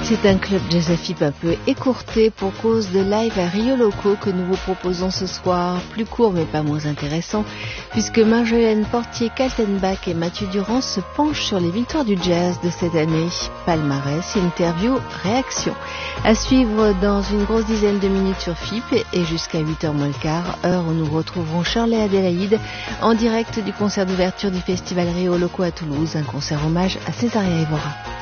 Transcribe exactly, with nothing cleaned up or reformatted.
C'est un club jazz à F I P un peu écourté pour cause de live à Rio Loco que nous vous proposons ce soir, plus court mais pas moins intéressant, puisque Marjolaine Portier, Kaltenbach et Mathieu Durand se penchent sur les victoires du jazz de cette année. Palmarès, interview, réaction. À suivre dans une grosse dizaine de minutes sur F I P et jusqu'à huit heures moins le quart, heure où nous retrouverons Shirley Adélaïde en direct du concert d'ouverture du festival Rio Loco à Toulouse, un concert hommage à Césaria Évora.